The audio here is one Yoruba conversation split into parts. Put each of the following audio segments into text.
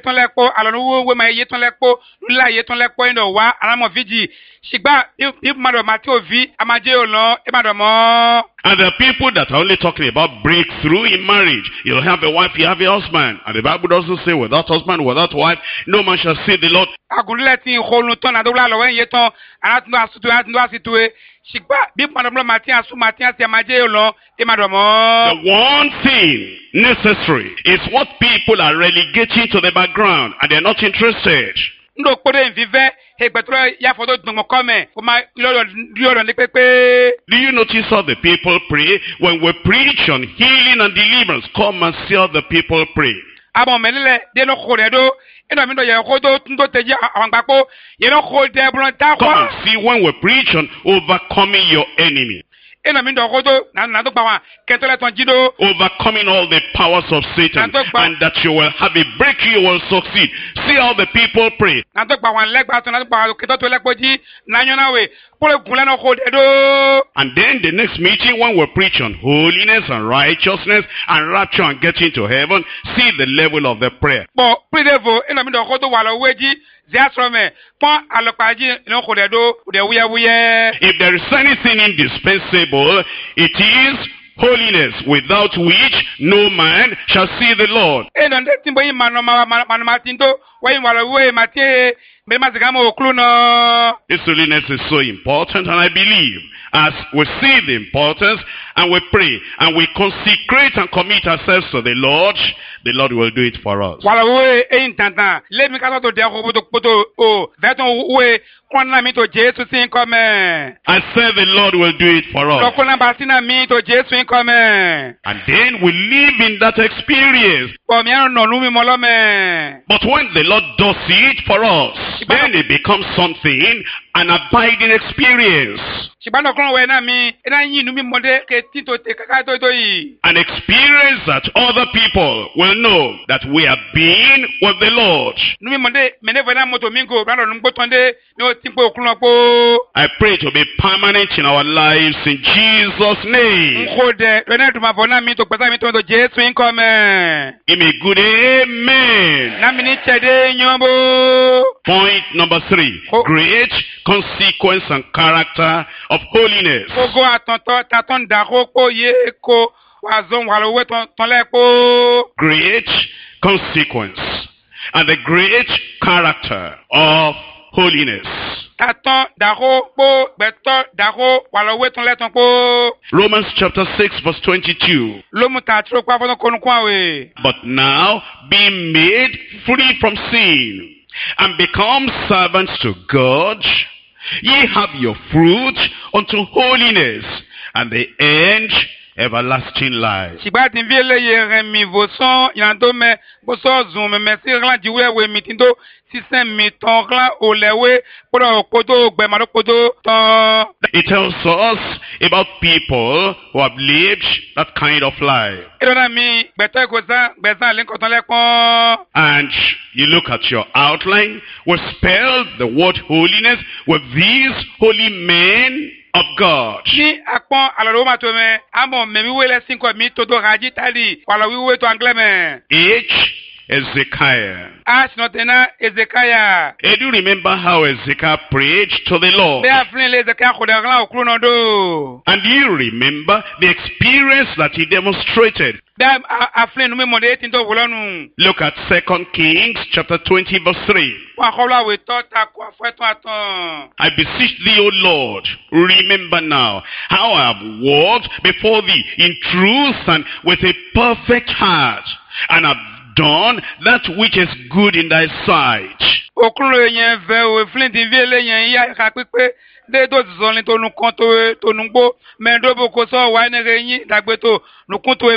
yeton lekpo alonu we ma yeton lekpo nla yeton lekpo ndo wa alamo viji shigba if mado matio vi amaje olon e mado mo. And there are people that are only talking about breakthrough in marriage. You have a wife, you have a husband. And the Bible doesn't say without husband, without wife, no man shall see the Lord. Aguleti kholu ton adobla lo wen yeton anatu asitue shigba bi madamlo mati asu mati asi amaje olon e mado mo. The one thing necessary is what people are relegating to the background and they're not interested. Ndo kpode vive hegbetro ya foto dungo come kuma lolo ni pepe. Do you notice how the people pray? When we preach on healing and deliverance, come and see how the people pray. Abo melele de no khoredo eno mi do ye khodo tundo teji awangbapo ye no khode blon ta Come kwa. and see when we preach on overcoming your enemy. Eno mi do khodo na do gba kentole ton jido. Overcoming all the powers of Satan, and that you will have a breakthrough, you will succeed. See how the people pray. Na do gba wan legba ton na do gba keto to lekpoji na nyona we pole gunle no khodedo. And then the next meeting, when we preach on holiness and righteousness and rapture and getting to heaven, see the level of the prayer. Bo pridevo eno mi do khodo walo weji ziasrome pon alopaji no khodedo de wuye. If there is anything indispensable, it is holiness, without which no man shall see the Lord. Eno nde timbo yi matindo wa yi walo we matie be mazigamo okluno. This holiness is so important, and I believe as we see the importance and we pray and we consecrate and commit ourselves to the Lord will do it for us. Walo we intanta le mi ka to de ko poto o veton we konna mi to Jesu sin come. I said the Lord will do it for us. Dokona basina mi to Jesu in come. And then we live in that experience. Po mi no nu mi molome. But when the Lord does it for us, then it becomes something, an abiding experience. Shibano kon we na mi ina yin nu mi mode ke tito te kaka to yi. An experience that other people will know that we have been with the Lord. Nu mi mode meneve na moto mingo brando nu gbotonde no timpo okluno po. I pray to be permanent in our lives in Jesus' name. Ngode rena tuma vona mi to pesa mi to Jesu in come. Give me good amen. Na mi ni chede nyombo. Point number 3. Great consequence and character of holiness. Ogo atonto taton dako ko ye ko wazon walo we ton le ko. Great consequence and the great character of holiness. Taton dako po beto dako walo we ton le ton ko. Romans chapter 6 verse 22. Lomu ta tro kwa fono konu kwa we. But now being made free from sin and become servants to God, ye have your fruit unto holiness, and the end everlasting life. Shigba tin viele ye remi voson yando me boso zoom me si ran jiwe we mitindo system mi ton ran olewe podo kodo gbe maro kodo ton. It tells us about people who have lived that kind of life. Edona mi beto gbezan le nkoton le pon. And you look at your outline, we spell the word holiness with these holy men of God. Ni akpon aloro ma to me amo me mi wele sin ko mi to do raji tali wala wi we to angle me. H. Ezekiah. Ash not ena Ezekiah. Do you remember how Ezekiah prayed to the Lord? Be afrin le Ezekiah ko de ran okru do. And do you remember the experience that he demonstrated? Be afrin nu me mo de tin to wolonu. Look at 2 Kings chapter 20 verse 3. Wa khola we to ta ko afeto aton. I beseech thee, O Lord, remember now how I have walked before thee in truth and with a perfect heart, and have done that which is good in thy sight. Okuru yen ve we flint viele yen ya ka pipe de do zolin to nu kan to nu gbo me do bo ko so wa ne re yin dagbe to nu kun to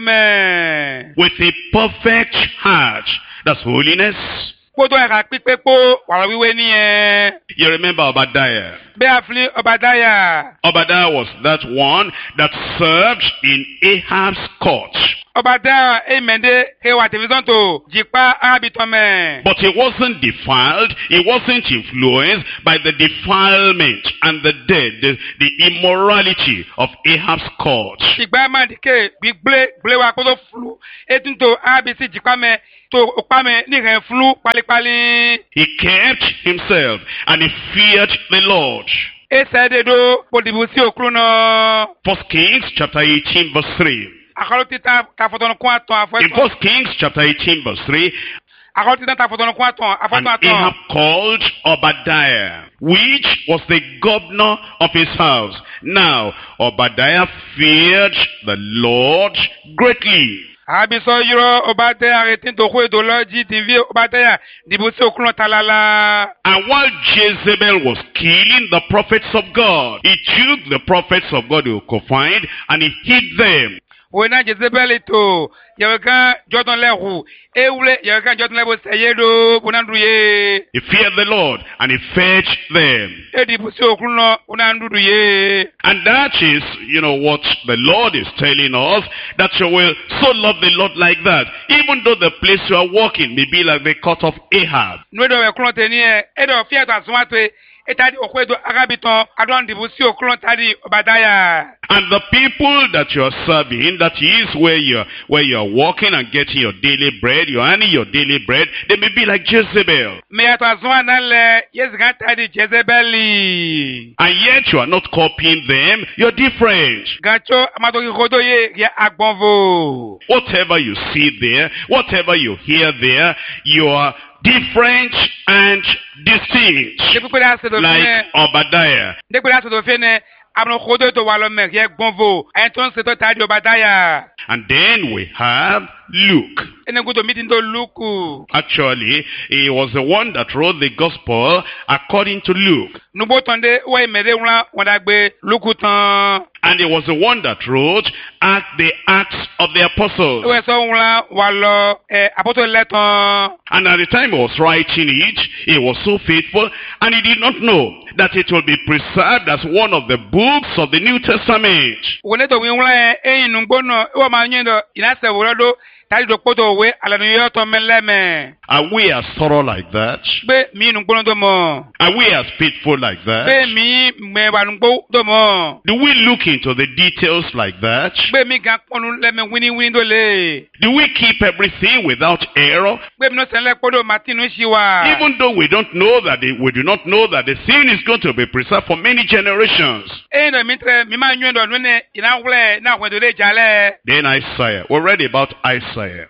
me. With a perfect heart. That's holiness. Kodo e ka pipe po wa wiwe ni e. You remember Obadiah? Be afli Obadiah. Obadiah was that one that served in Ahab's court. Obadiah emende he wa television to jipa abiton me. But he wasn't defiled, he wasn't influenced by the defilement and the dead, the immorality of Ahab's court. Igba ma dike bi ble wa ko do flu etin to abisi jipa me to opame ni ren flu pali. He kept himself and he feared the Lord. Ese de do podibusi okruno. 1 Kings chapter 18 verse 3. Akalotita ta foton ko aton afo. In 1 Kings chapter 18 verse 3, Akalotita ta foton ko aton afo and aton. Ahab called Obadiah, which was the governor of his house. Now Obadiah feared the Lord greatly. Abiso yiro Obadiah retin to ko do loji tinvi Obadiah dibusi okruno talala. And while Jezebel was killing the prophets of God, he took the prophets of God he could find and he hid them. Wena Jezebel to yawaka Jordan lehu eule yawaka Jordan lehu seyedo bunanduye. He feared the Lord and he fetched them. Dibusi okruno unanduye. And that is, what the Lord is telling us, that you will so love the Lord like that. Even though the place you are walking may be like the court of Ahab. Nwedo ekruno tenie edo fiat aswatwe etadi okwedo agabiton adon dibusi okruno tadi Obadiah. And the people that you are serving, that is where you are walking and getting your daily bread, you're earning your daily bread, they may be like Jezebel. And yet you are not copying them, you're different. Whatever you see there, whatever you hear there, you are different and distinct. Like Obadiah. And then we have Luke. Actually, he was the one that wrote the gospel according to Luke. And he was the one that wrote the Acts of the Apostles. And at the time he was writing it, he was so faithful, and he did not know that it will be preserved as one of the books of the New Testament. Are we as thorough like that? Are we as faithful like that? Do we look into the details like that? Do we keep everything without error? Even though we do not know that the thing is going to be preserved for many generations. Then Isaiah. We read about Isaiah.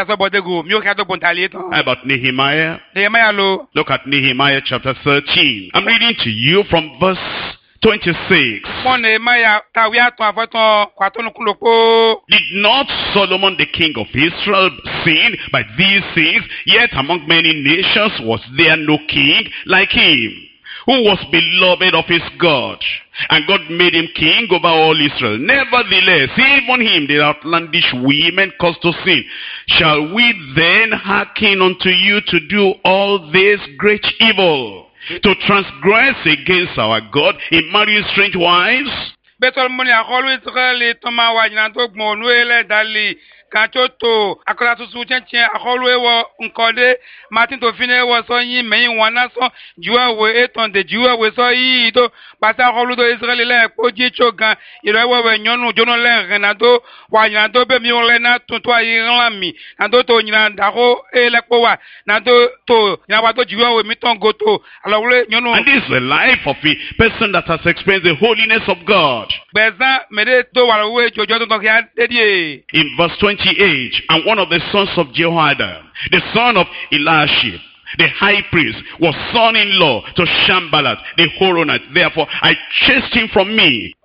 How about Nehemiah? Look at Nehemiah chapter 13. I'm reading to you from verse 26. Did not Solomon the king of Israel sin by these things? Yet among many nations was there no king like him, who was beloved of his God. And God made him king over all Israel. Nevertheless, even him the outlandish women caused to sin. Shall we then hearken unto you to do all this great evil, to transgress against our God in marrying strange wives? Kachoto akratu suchenche akolwewo nkode Martin to fine wo so yin meyin wana so juwa we eton de juwa we so yi to pasa akoludo Israel le poji chogan irewo we nyonu jono le renado wa nyando be mi ole na tuntu ayi lami nando to nyina dako elepo wa nando to nyaba to juwa we mitongo to alawle nyonu. And this is the life of a person that has experienced the holiness of God. Beza mede to walawe jojo to kia dedie. In verse 28, and one of the sons of Jehoiada, the son of Eliashib, the high priest, was son-in-law to Shambalat, the Horonite. Therefore, I chased him from me.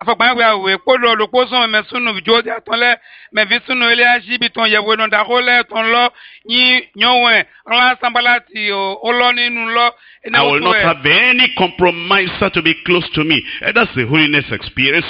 I will not have any compromiser to be close to me. That's the holiness experience.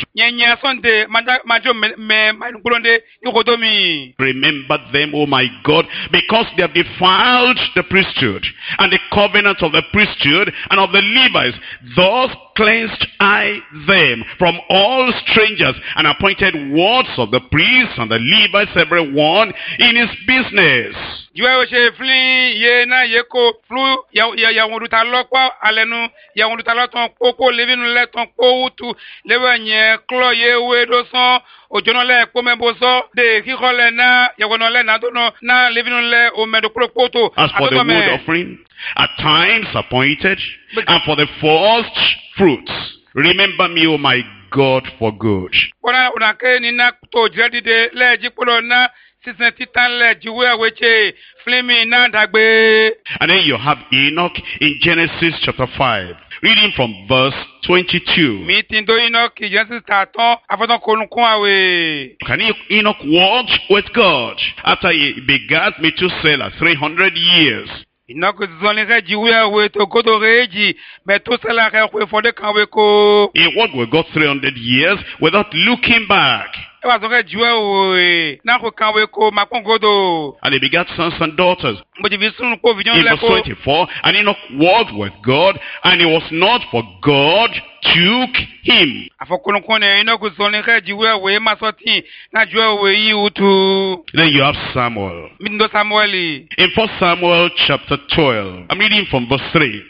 Remember them, oh my God, because they have defiled the priesthood and the covenant of the priesthood and of the Levites. Thus cleansed I them from all strangers and appointed wards of the priests and the Levites, everyone in his business. Jiwe she flin ye na ye ko flu ya wonduta lokwa alenu ya wonduta loton koko levinu le ton ko utu lewe nye klo ye we do son ojono le ko meboso de kikole na ya wono le na dono na levinu le o medo poto. As for the wood offering, at times appointed, and for the first fruits, remember me, O my God, for good. Unake ni na to jadide le jipolo na titan le jiwe weche flimi na dagbe. And then you have Enoch in Genesis chapter 5, reading from verse 22. Meeting do Enoch Genesis taton afaton kolukun awe. Can Enoch walk with God after he begat Methuselah 300 years? Enoch zonere jiwe we to godo reji Methuselah re kwe fode kanwe ko. He walked with God 300 years without looking back. And he begat sons and daughters. In verse 24, and Enoch walked with God, and it was not, for God took him. Then you have Samuel. In 1 Samuel chapter 12, I'm reading from verse 3.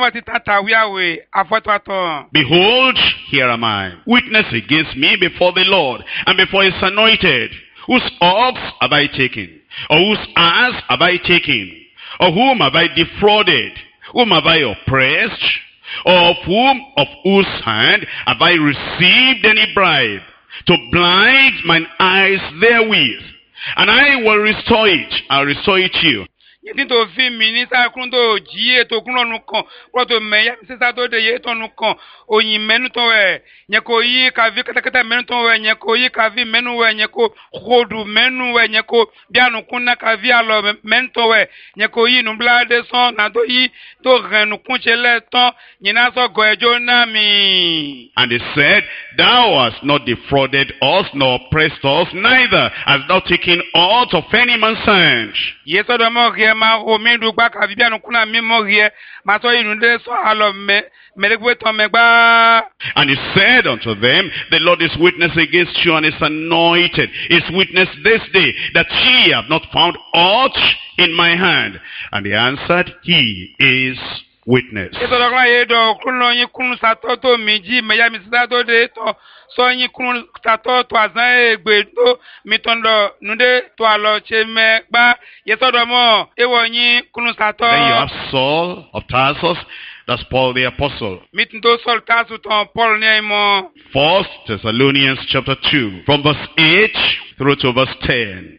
Behold, here am I, witness against me before the Lord, and before his anointed. Whose ox have I taken? Or whose ass have I taken? Or whom have I defrauded? Whom have I oppressed? Or of whose hand have I received any bribe? To blind mine eyes therewith. And I will restore it. I'll restore it to you. Yinto fi minisa kundo jiye to kuno nuko proto meya sisa to de yeto nuko oyin menu to we nyeko yi ka vi kata menu to we nyeko yi ka vi menu we nyeko khodu menu we nyeko bianu kunna ka vi alo menu to we nyeko yi nu blade son na to yi to renu kunchele ton nyina so goejo na mi. And he said, thou hast not defrauded us nor oppressed us, neither hast thou taken aught of any man's hand. Yeso do mo ma o mi du gba ka bibia no kuna mi mo rie ma so inu de so alo me melegwe to megba. And he said unto them, the Lord is witness against you, and is anointed is witness this day, that ye have not found aught in my hand. And he answered, he is witness. Eso do gla ye do kuno yin kunu sato to miji meya mi sida do de to so yin kunu sato to azan egbe to mi tondo nude to alo che megba yeso do mo ewo yin kunu sato. Then you have Saul of Tarsus, that's Paul the apostle. Mitindo Saul Tarsus ton Paul ne mo. 1 Thessalonians chapter 2, from verse 8 through to verse 10.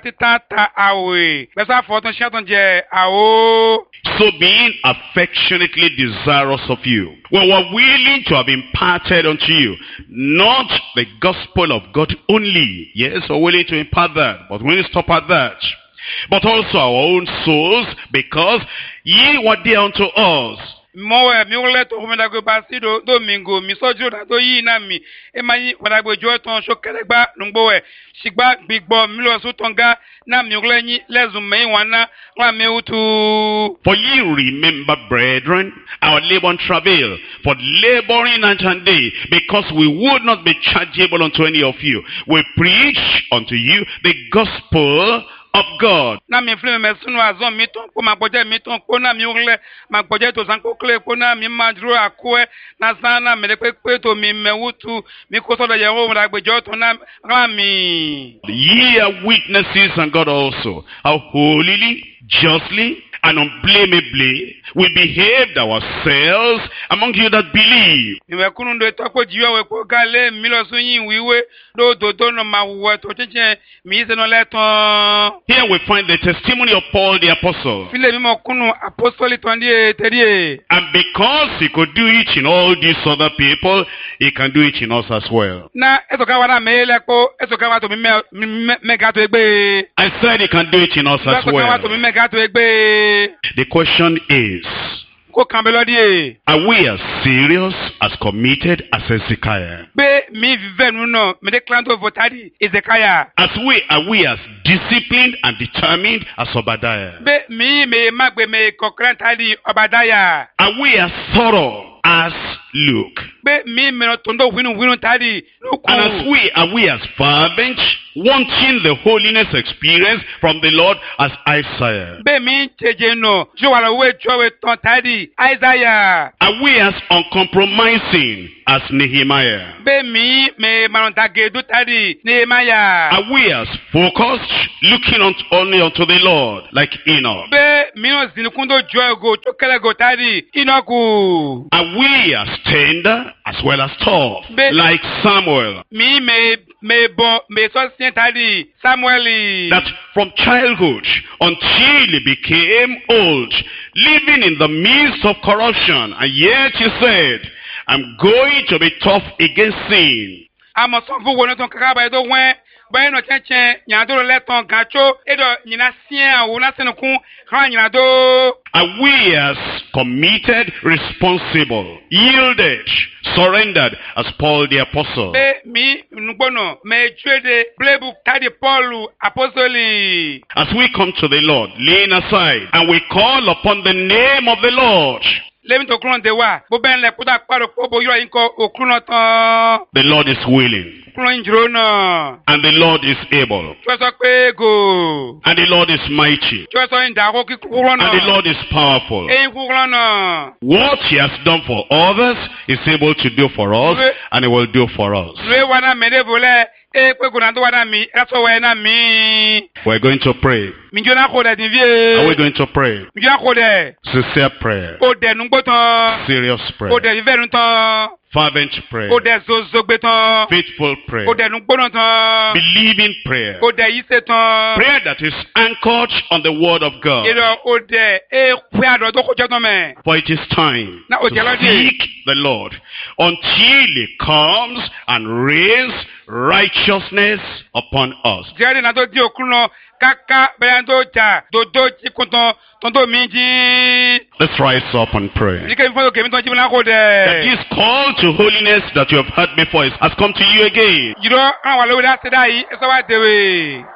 So being affectionately desirous of you, we were willing to have imparted unto you, not the gospel of God only. Yes, we're willing to impart that, but we didn't stop at that. But also our own souls, because ye were dear unto us. Mowe mi wole to humenda go basido domingo mi sojo da to yi na mi e mayi wada gbo jo ton so kelegba nungbo we sigba gbigbo mi lo so tonga na mi wole yin lezun me wana wa me utu. For ye remember, brethren, our labor and travail, for laboring night and day, because we would not be chargeable unto any of you. We preach unto you the gospel of God. Na mi fleme me sunu azon mi ton ko ma boje mi ton ko na mi urle ma boje to san ko kle ko na mi madro akwe na sana me le pe to mi mewutu mi ko so do ye wo na gbejo to na rami. Ye are witnesses, and God also, how holily, justly, and unblameably we behaved ourselves among you that believe. Here we find the testimony of Paul the apostle. And because he could do it in all these other people, he can do it in us as well. I said he can do it in us as well. The question is, are we as serious, as committed as Hezekiah? Are we as disciplined and determined as Obadiah? Are we as thorough as Luke? And are we as fervent wanting the holiness experience from the Lord as Isaiah? Be mi cheje no. Jo wala we jowe ton tadi. Isaiah. Are we as uncompromising as Nehemiah? Be mi me manontage du tadi. Nehemiah. Are we as focused, looking only unto the Lord, like Enoch? Be mi no zinikundo jowe go chokele go tadi. Inoku. Are we as tender as well as tough, like Samuel? Mi me so tadi. Samueli. That from childhood until he became old, living in the midst of corruption, and yet he said, I'm going to be tough against sin. Amo son fu wono ton kakaba edo wen bayi no chenchen nyado le ton gacho edo nyina sien wo na senukun kan nyado. Are we as committed, responsible, yielded, surrendered as Paul the apostle? Be mi nubono me juede blebu tadi Paul apostoli. As we come to the Lord, laying aside, and we call upon the name of the Lord, let me to clone the wa. Bo ben le kuda paro kobo yoro inko okruno ton. the Lord is willing, Clone jrona. and the Lord is able, Choso pe go. and the Lord is mighty, Choso inda ko ki kurono. and the Lord is powerful. E kurono. What he has done for others is able to do for us, and he will do for us. Le wana mede vole e pe go na do wana mi. Raso we na mi. We're going to pray. Mi jona ko de Are we vie. going to pray? Mi jona ko de. Sincere prayer. O de nungbo ton. Serious O prayer. de viverun ton. Fervent prayer. O de zozogbe ton. Faithful prayer. O de nungbo ton. Believing prayer. O de yise ton. Prayer that is anchored on the word of God. Ero o de e kwe ado do ko je ton me. For it is time Na to o jelo di. seek the Lord until he comes and rains righteousness upon us. Jere na do di okuno kaka be do ja do ti kunton ton do mi ji. Let's rise up and pray. Ni ke mi fo ke mi ton ji na ko That de. this call to holiness that you have heard before has come to you again. Jiro an wa lo da se dai e so wa dewe.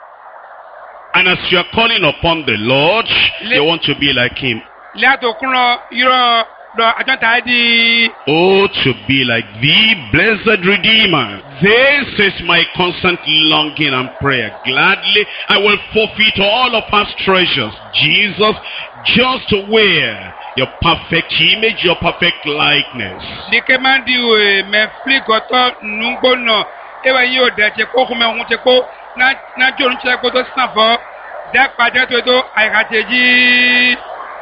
And as you are calling upon the Lord, you want to be like him. Le ato okuno yiro do ajon ta di. Oh, to be like thee, blessed Redeemer. This is my constant longing and prayer. Gladly, I will forfeit all of our treasures, Jesus, just to wear your perfect image, your perfect likeness. Ni ke mandi we me fli goto nungbo no. E wa yi o de che ko me hun che ko na jo nche ko to san fo. Da pa de to do ai ka teji.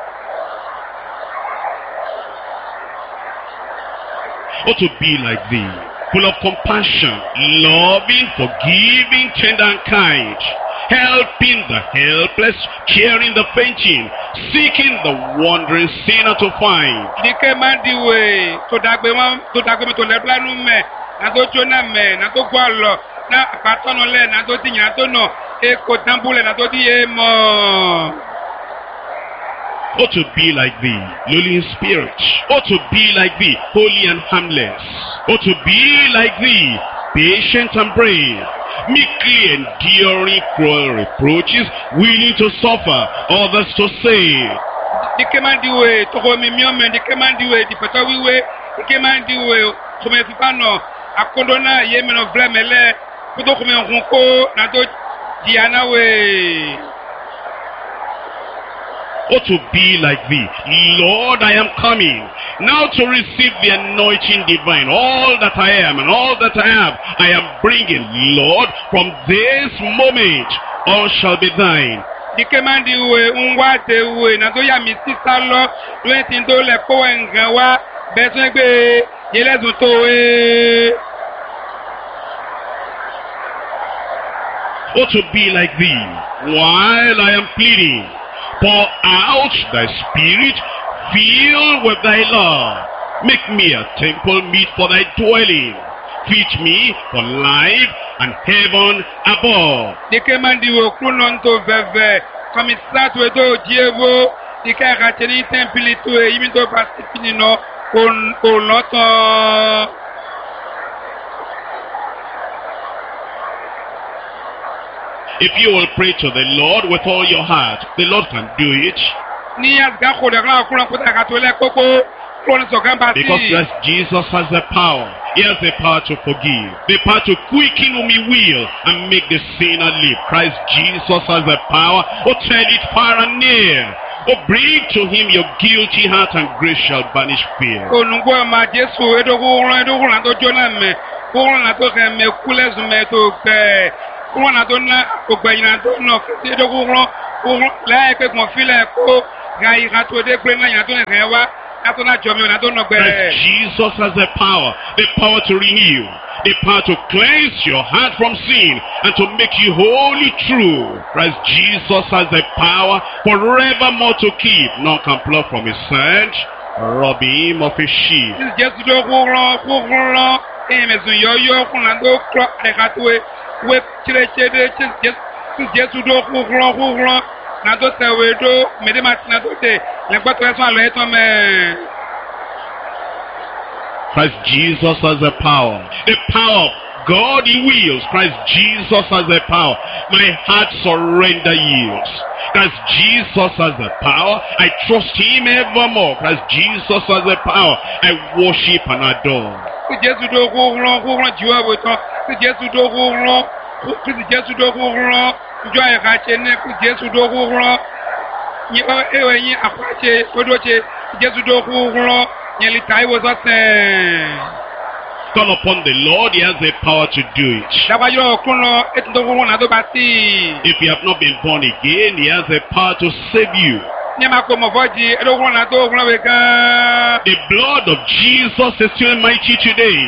Oh, to be like thee, full of compassion, loving, forgiving, tender and kind, helping the helpless, cheering the fainting, seeking the wandering sinner to find. Ni ke mandi we to dagbe mi to le planu me na to jona me na to gwa lo na patono le na to ti nya to no e ko tambule na to di e mo. Oh, to be like thee, lowly in spirit. Oh, to be like thee, holy and harmless. Oh, to be like thee, patient and brave, meekly enduring cruel reproaches, willing to suffer, others to save. Di ke mandi we to ko mi me di ke mandi we di peto wi we di ke mandi we ko me fipa no akondo na ye me no vle mele ko to ko me hun ko na to di ana we. Oh, to be like thee. Lord, I am coming now to receive the anointing divine. All that I am and all that I have, I am bringing. Lord, from this moment, all shall be thine. Di ke mandi we unwa te we na to ya mi sisa lo we tin do le ko engan wa be tun gbe yele zun to we. Oh, to be like thee, while I am pleading, pour out thy spirit, fill with thy love. Make me a temple meet for thy dwelling. Fit me for life and heaven above. Di ke mandi we kunon to veve komisat we do dievo di ke rateni templi to e yimi to pasifini no on loton. If you will pray to the Lord with all your heart, the Lord can do it. Ni asga ko de gran kunon ko ta ka to le koko kunon so kan Because basi. yes, Jesus has the power. He has the power to forgive, the power to quicken whom he will and make the sinner live. Christ Jesus has the power. Oh, tell it far and near. Oh, bring to him your guilty heart and grace shall banish fear. Onungwa ma Jesu edokuron na to jona me. Kuron na to ke me kules me to pe. Kuron na to na ogbeyin na to no ke edokuron la pe mo file ko ga ira to de gbe na ya to ne wa. Christ Jesus has the power to renew, the power to cleanse your heart from sin and to make you wholly true. Christ Jesus has the power forevermore to keep. None can pluck from his hand, rob him of his sheep. Christ Jesus has the power of God he wills. Christ Jesus has the power. My heart surrender yields. Christ Jesus has the power. I trust him evermore. Christ Jesus has the power. I worship and adore. Call upon the Lord, he has the power to do it. If you have not been born again, he has the power to save you. The blood of Jesus is still mighty today.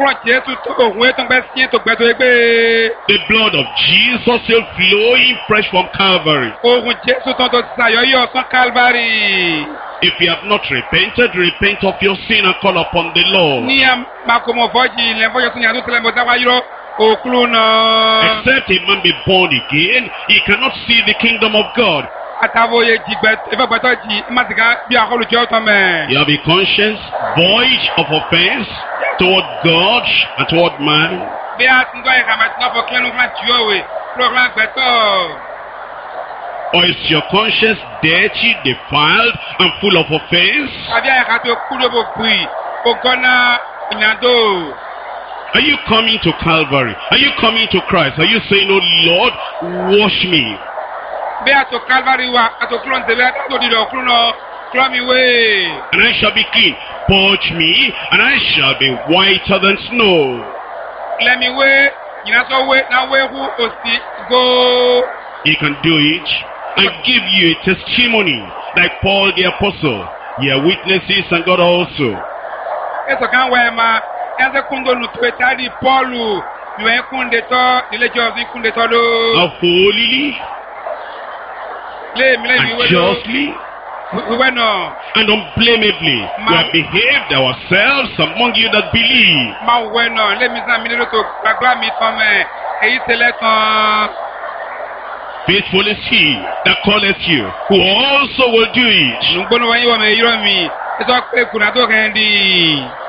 The blood of Jesus still flowing fresh from Calvary. If you have not repented, repent of your sin and call upon the Lord. Except a man be born again, he cannot see the kingdom of God. You have a conscience void of offense toward God and toward man. Or is your conscience dirty, defiled, and full of offense? Are you coming to Calvary? Are you coming to Christ? Are you saying, oh Lord, wash me? And I shall be clean. Purge me, and I shall be whiter than snow. He can do it. I give you a testimony, like Paul the apostle. Ye are witnesses, and God also. How holily and justly and unblameably we have behaved ourselves among you that believe. Faithful is he that calleth you, who also will do it.